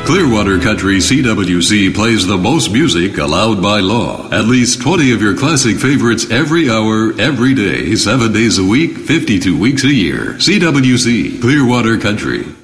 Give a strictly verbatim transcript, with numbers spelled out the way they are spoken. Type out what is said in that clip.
Clearwater Country C W C plays the most music allowed by law. At least twenty of your classic favorites every hour, every day, seven days a week, fifty-two weeks a year. C W C, Clearwater Country.